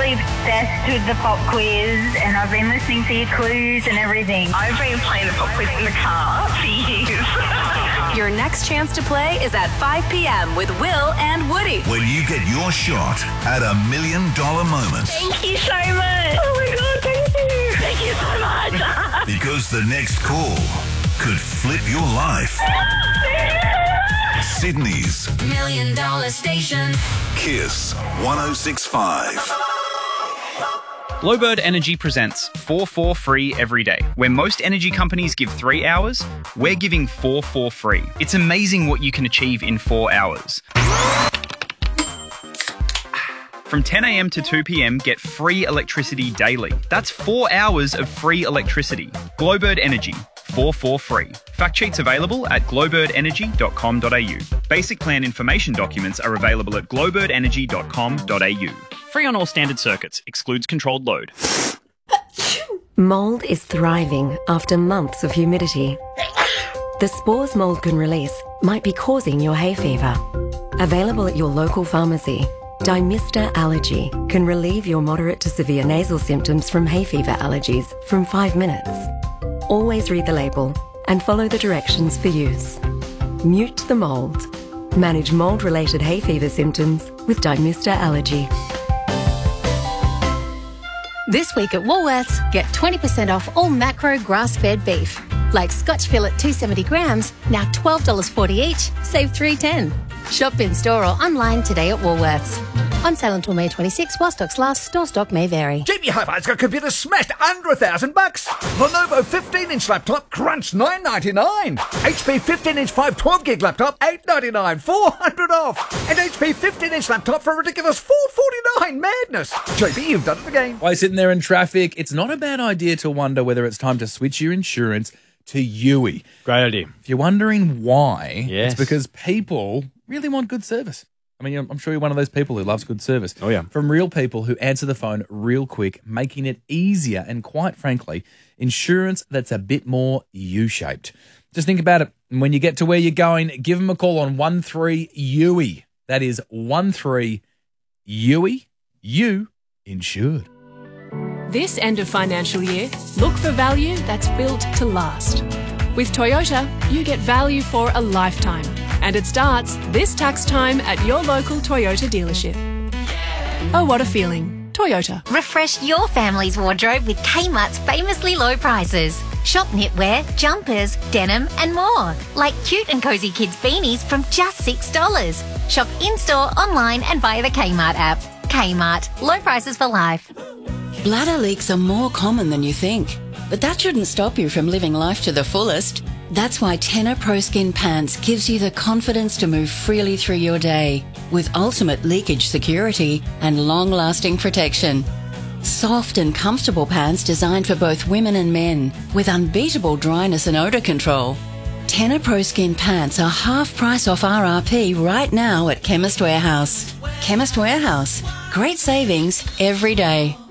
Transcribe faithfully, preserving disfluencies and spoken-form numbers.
absolutely obsessed with the pop quiz, and I've been listening to your clues and everything. I've been playing the pop quiz in the car for years. Your next chance to play is at five p.m. with Will and Woody. When you get your shot at a million dollar moment. Thank you so much. Oh my God, thank you. Thank you so much. Because the next call could flip your life. Sydney's Million Dollar Station. Kiss one oh six point five. Glowbird Energy presents four four free every day. Where most energy companies give three hours, we're giving four for free. It's amazing what you can achieve in four hours. From ten a.m. to two p.m, get free electricity daily. That's four hours of free electricity. Glowbird Energy, four for free. Fact sheets available at glowbird energy dot com dot a u. Basic plan information documents are available at glowbird energy dot com dot a u. Free on all standard circuits. Excludes controlled load. Mould is thriving after months of humidity. The spores mould can release might be causing your hay fever. Available at your local pharmacy, Dymista Allergy can relieve your moderate to severe nasal symptoms from hay fever allergies from five minutes. Always read the label and follow the directions for use. Mute the mould. Manage mould-related hay fever symptoms with Dymista Allergy. This week at Woolworths, get twenty percent off all macro grass-fed beef. Like Scotch fillet two hundred seventy grams, now twelve dollars forty each, save three dollars ten. Shop in store or online today at Woolworths. On sale until May twenty-sixth, while stocks last. Store stock may vary. J B Hi-Fi's got computers smashed under a thousand bucks. Lenovo fifteen inch laptop crunched nine ninety-nine. H P fifteen inch five twelve gig laptop eight ninety-nine, four hundred off. And H P fifteen inch laptop for a ridiculous four forty-nine. Madness. J B, you've done it again. While you're sitting there in traffic, it's not a bad idea to wonder whether it's time to switch your insurance to U I. Great idea. If you're wondering why, Yes. it's because people really want good service. I mean, I'm sure you're one of those people who loves good service. Oh, yeah. From real people who answer the phone real quick, making it easier and, quite frankly, insurance that's a bit more U-shaped. Just think about it. When you get to where you're going, give them a call on one three U I. That is one three U I. You insured. This end of financial year, look for value that's built to last. With Toyota, you get value for a lifetime. And it starts this tax time at your local Toyota dealership. Oh, what a feeling. Toyota. Refresh your family's wardrobe with Kmart's famously low prices. Shop knitwear, jumpers, denim and more. Like cute and cozy kids beanies from just six dollars. Shop in-store, online and via the Kmart app. Kmart. Low prices for life. Bladder leaks are more common than you think, but that shouldn't stop you from living life to the fullest. That's why Tenor Pro Skin Pants gives you the confidence to move freely through your day with ultimate leakage security and long-lasting protection. Soft and comfortable pants designed for both women and men with unbeatable dryness and odour control. Tenor Pro Skin Pants are half price off R R P right now at Chemist Warehouse. Chemist Warehouse. Great savings every day.